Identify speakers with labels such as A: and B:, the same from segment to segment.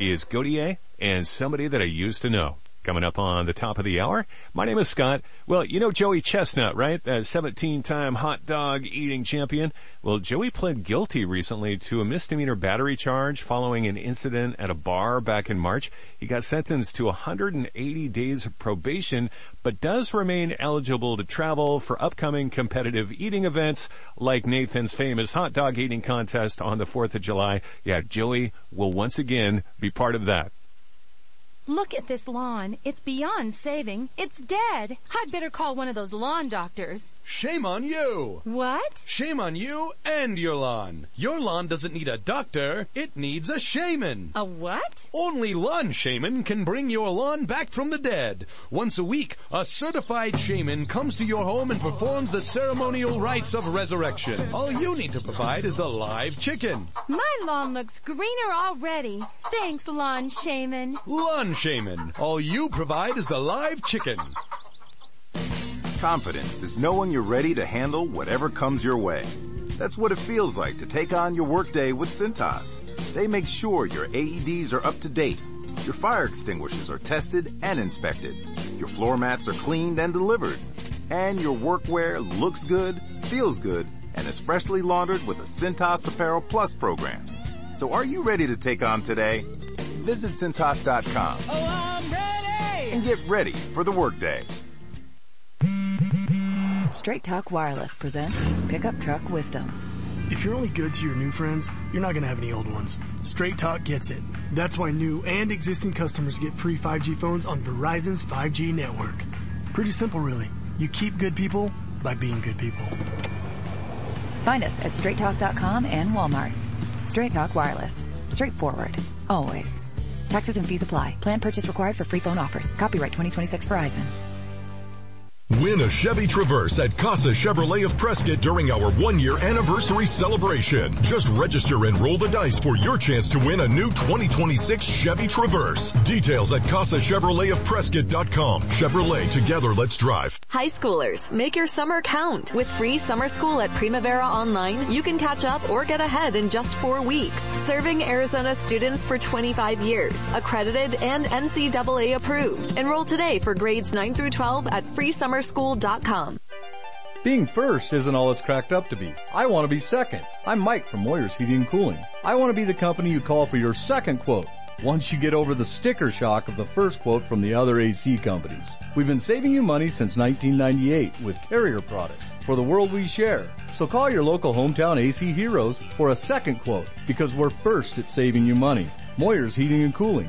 A: is Gautier and Somebody That I Used to Know. Coming up on the top of the hour, my name is Scott. Well, you know Joey Chestnut, right? That 17-time hot dog eating champion. Well, Joey pled guilty recently to a misdemeanor battery charge following an incident at a bar back in March. He got sentenced to 180 days of probation, but does remain eligible to travel for upcoming competitive eating events like Nathan's famous hot dog eating contest on the 4th of July. Yeah, Joey will once again be part of that.
B: Look at this lawn. It's beyond saving. It's dead. I'd better call one of those lawn doctors.
C: Shame on you.
B: What?
C: Shame on you and your lawn. Your lawn doesn't need a doctor. It needs a shaman.
B: A what?
C: Only Lawn Shaman can bring your lawn back from the dead. Once a week, a certified shaman comes to your home and performs the ceremonial rites of resurrection. All you need to provide is the live chicken.
B: My lawn looks greener already. Thanks, Lawn Shaman.
C: Lawn Shaman. All you provide is the live chicken.
D: Confidence is knowing you're ready to handle whatever comes your way. That's what it feels like to take on your workday with Cintas. They make sure your AEDs are up to date, your fire extinguishers are tested and inspected, your floor mats are cleaned and delivered, and your workwear looks good, feels good, and is freshly laundered with a Cintas Apparel Plus program. So are you ready to take on today? Visit Cintas.com.
E: Oh, I'm ready!
D: And get ready for the workday.
F: Straight Talk Wireless presents Pickup Truck Wisdom.
G: If you're only good to your new friends, you're not going to have any old ones. Straight Talk gets it. That's why new and existing customers get free 5G phones on Verizon's 5G network. Pretty simple, really. You keep good people by being good people.
F: Find us at straighttalk.com and Walmart. Straight Talk Wireless. Straightforward. Always. Taxes and fees apply. Plan purchase required for free phone offers. Copyright 2026 Verizon.
H: Win a Chevy Traverse at Casa Chevrolet of Prescott during our 1-year anniversary celebration. Just register and roll the dice for your chance to win a new 2026 Chevy Traverse. Details at CasaChevroletOfPrescott.com. Chevrolet, together let's drive.
I: High schoolers, make your summer count. With free summer school at Primavera Online, you can catch up or get ahead in just 4 weeks. Serving Arizona students for 25 years. Accredited and NCAA approved. Enroll today for grades 9 through 12 at freesummerschool.com.
J: Being first isn't all it's cracked up to be. I want to be second. I'm Mike from Moyers Heating and Cooling. I want to be the company you call for your second quote once you get over the sticker shock of the first quote from the other AC companies. We've been saving you money since 1998 with Carrier products for the world we share. So call your local hometown AC heroes for a second quote because we're first at saving you money. Moyers Heating and Cooling,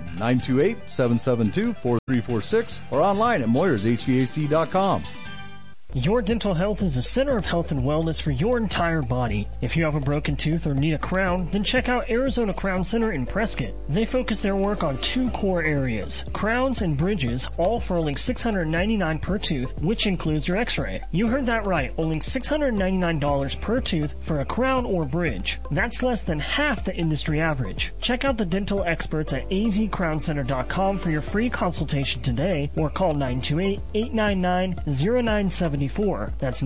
J: 928-772-4346 or online at MoyersHVAC.com.
K: Your Dental Health is a center of health and wellness for your entire body. If you have a broken tooth or need a crown, then check out Arizona Crown Center in Prescott. They focus their work on 2 core areas, crowns and bridges, all for only $699 per tooth, which includes your x-ray. You heard that right, only $699 per tooth for a crown or bridge. That's less than half the industry average. Check out the dental experts at azcrowncenter.com for your free consultation today or call 928-899-0974. That's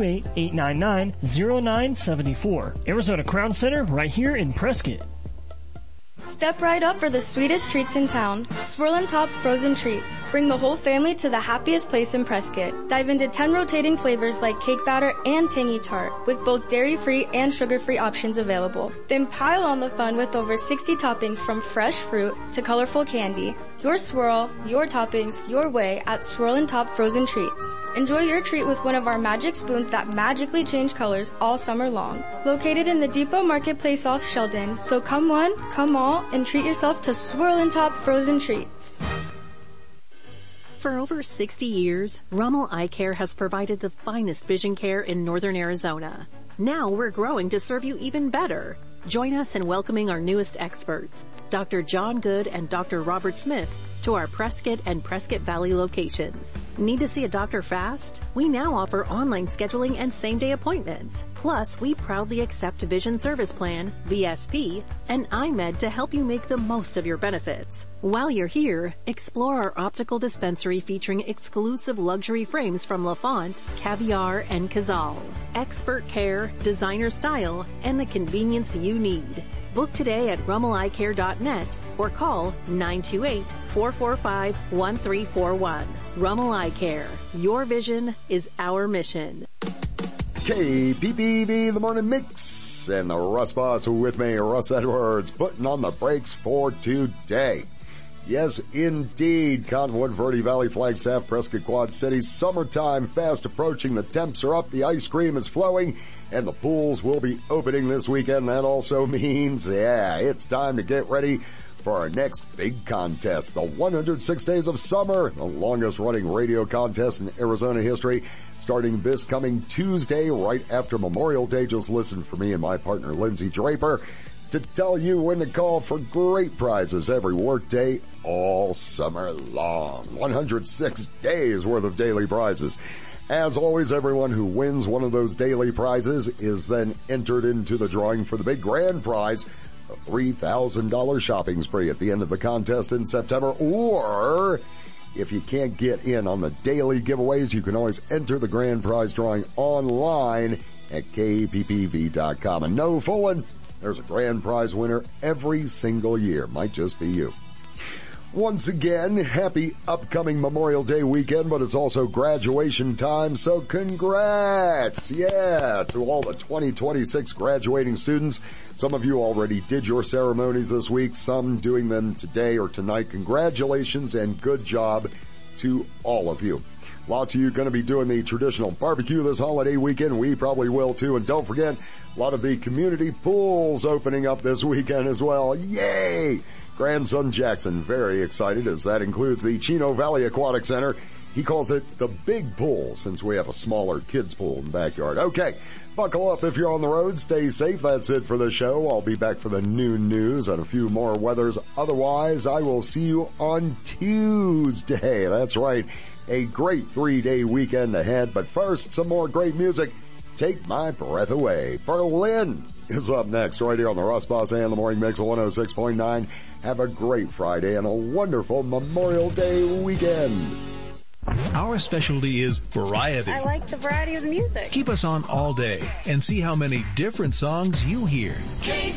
K: 928-899-0974. Arizona Crown Center, right here in Prescott.
L: Step right up for the sweetest treats in town. Swirlin' Top Frozen Treats. Bring the whole family to the happiest place in Prescott. Dive into 10 rotating flavors like cake batter and tangy tart, with both dairy-free and sugar-free options available. Then pile on the fun with over 60 toppings from fresh fruit to colorful candy. Your swirl, your toppings, your way at Swirlin' Top Frozen Treats. Enjoy your treat with one of our magic spoons that magically change colors all summer long. Located in the Depot Marketplace off Sheldon, so come one, come all, and treat yourself to Swirlin' Top Frozen Treats.
M: For over 60 years, Rummel Eye Care has provided the finest vision care in northern Arizona. Now we're growing to serve you even better. Join us in welcoming our newest experts, Dr. John Good and Dr. Robert Smith, to our Prescott and Prescott Valley locations. Need to see a doctor fast? We now offer online scheduling and same-day appointments. Plus, we proudly accept Vision Service Plan, VSP, and iMed to help you make the most of your benefits. While you're here, explore our optical dispensary featuring exclusive luxury frames from LaFont, Caviar, and Cazal. Expert care, designer style, and the convenience you need. Book today at rummeleyecare.net or call 928-445-1341. Rummel Eye Care. Your vision is our mission.
N: KPPV, the morning mix, and the Russ Boss with me, Russ Edwards, putting on the brakes for today. Yes, indeed, Cottonwood, Verde Valley, Flagstaff, Prescott, Quad Cities, summertime fast approaching. The temps are up, the ice cream is flowing, and the pools will be opening this weekend. That also means, it's time to get ready for our next big contest, the 106 Days of Summer, the longest running radio contest in Arizona history, starting this coming Tuesday right after Memorial Day. Just listen for me and my partner Lindsay Draper to tell you when to call for great prizes every workday all summer long. 106 days worth of daily prizes. As always, everyone who wins one of those daily prizes is then entered into the drawing for the big grand prize, a $3,000 shopping spree at the end of the contest in September. Or if you can't get in on the daily giveaways, you can always enter the grand prize drawing online at kppv.com. And no fooling, there's a grand prize winner every single year. Might just be you. Once again, happy upcoming Memorial Day weekend, but it's also graduation time, so congrats, to all the 2026 graduating students. Some of you already did your ceremonies this week, some doing them today or tonight. Congratulations and good job to all of you. Lots of you going to be doing the traditional barbecue this holiday weekend. We probably will too. And don't forget, a lot of the community pools opening up this weekend as well. Yay! Grandson Jackson very excited, as that includes the Chino Valley Aquatic Center. He calls it the big pool since we have a smaller kids pool in the backyard. Okay, buckle up if you're on the road. Stay safe. That's it for the show. I'll be back for the noon news and a few more weathers. Otherwise, I will see you on Tuesday. That's right. A great 3-day weekend ahead. But first, some more great music. Take my breath away. Berlin is up next right here on the Russ Boss and the Morning Mix 106.9. Have a great Friday and a wonderful Memorial Day weekend.
O: Our specialty is variety.
P: I like the variety of the music.
O: Keep us on all day and see how many different songs you hear.